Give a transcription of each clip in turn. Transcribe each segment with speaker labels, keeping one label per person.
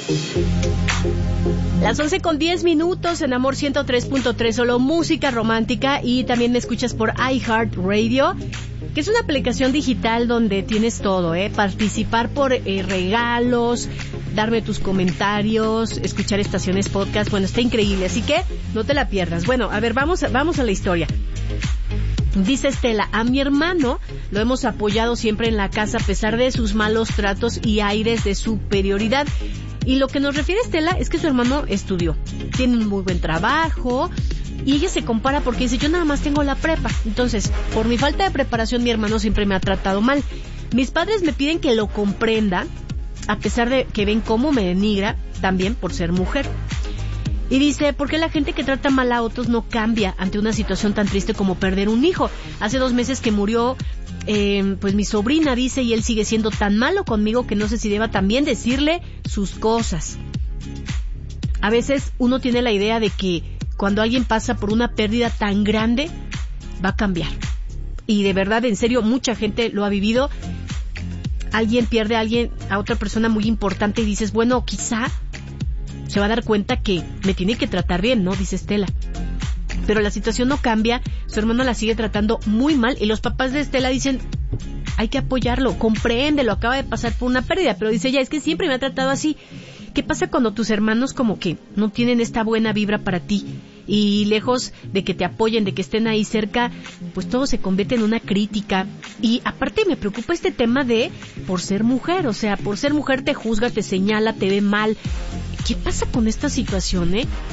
Speaker 1: Las 11:10 en Amor 103.3, solo música romántica, y también me escuchas por iHeartRadio, que es una aplicación digital donde tienes todo, participar por regalos, darme tus comentarios, escuchar estaciones podcast. Bueno, está increíble, así que no te la pierdas. Bueno, a ver, vamos a la historia. Dice Estela: a mi hermano lo hemos apoyado siempre en la casa a pesar de sus malos tratos y aires de superioridad. Y lo que nos refiere Estela es que su hermano estudió, tiene un muy buen trabajo, y ella se compara porque dice: yo nada más tengo la prepa. Entonces, por mi falta de preparación, mi hermano siempre me ha tratado mal. Mis padres me piden que lo comprenda, a pesar de que ven cómo me denigra también por ser mujer. Y dice: ¿por qué la gente que trata mal a otros no cambia ante una situación tan triste como perder un hijo? Hace 2 meses que murió pues mi sobrina, dice, y él sigue siendo tan malo conmigo que no sé si deba también decirle sus cosas. A veces uno tiene la idea de que cuando alguien pasa por una pérdida tan grande va a cambiar. Y de verdad, en serio, mucha gente lo ha vivido. Alguien pierde a otra persona muy importante y dices: bueno, quizá se va a dar cuenta que me tiene que tratar bien, ¿no? Dice Estela. Pero la situación no cambia, su hermano la sigue tratando muy mal, y los papás de Estela dicen: hay que apoyarlo, compréndelo, acaba de pasar por una pérdida. Pero dice ella: es que siempre me ha tratado así. ¿Qué pasa cuando tus hermanos como que no tienen esta buena vibra para ti? Y lejos de que te apoyen, de que estén ahí cerca, pues todo se convierte en una crítica. Y aparte me preocupa este tema de por ser mujer, o sea, por ser mujer te juzga, te señala, te ve mal. ¿Qué pasa con esta situación,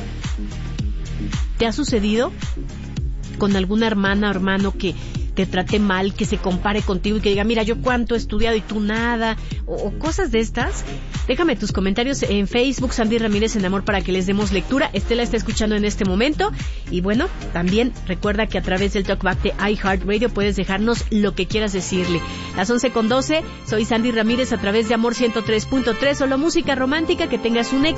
Speaker 1: ¿Te ha sucedido con alguna hermana o hermano que te trate mal, que se compare contigo y que diga: mira, yo cuánto he estudiado y tú nada, o cosas de estas? Déjame tus comentarios en Facebook, Sandy Ramírez en Amor, para que les demos lectura. Estela está escuchando en este momento. Y bueno, también recuerda que a través del Talkback de iHeartRadio puedes dejarnos lo que quieras decirle. Las 11:12, soy Sandy Ramírez a través de Amor 103.3, solo música romántica. Que tengas un